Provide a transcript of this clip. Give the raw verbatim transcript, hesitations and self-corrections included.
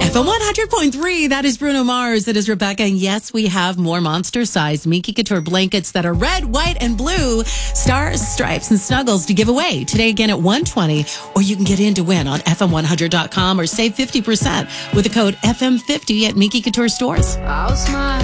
F M one hundred point three, that is Bruno Mars. It is Rebecca. And yes, we have more monster-sized Miki Couture blankets that are red, white, and blue. Stars, stripes, and snuggles to give away. Today again at one twenty, or you can get in to win on F M one hundred dot com or save fifty percent with the code F M fifty at Miki Couture stores. I'll smile.